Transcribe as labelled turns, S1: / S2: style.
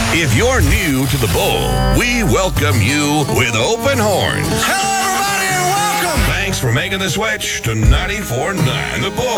S1: If you're new to the Bull, we welcome you with open horns.
S2: Hello, everybody, and welcome.
S1: Thanks for making the switch to 94.9 The Bull.